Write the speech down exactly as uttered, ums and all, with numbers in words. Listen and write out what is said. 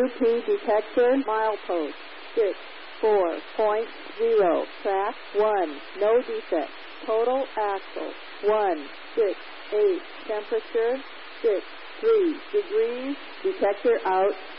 T detector, milepost, six four point zero, track one, no defect, total axle, one six eight, temperature, six three degrees, detector out.